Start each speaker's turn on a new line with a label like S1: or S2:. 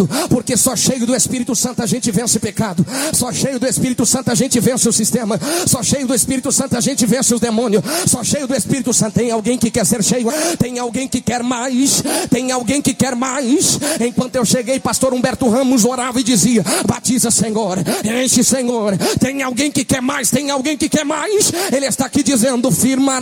S1: Porque só cheio do Espírito Santo a gente vence o pecado. Só cheio do Espírito Santo a gente vence o sistema. Só cheio do Espírito Santo a gente vence os demônios. Só cheio do Espírito Santo. Tem alguém que quer ser cheio? Tem alguém que quer mais? Tem alguém que quer mais? Enquanto eu cheguei, pastor Humberto Ramos orava e dizia: batiza, Senhor, enche, Senhor. Tem alguém que quer mais? Tem alguém que quer mais? Ele está aqui dizendo: firma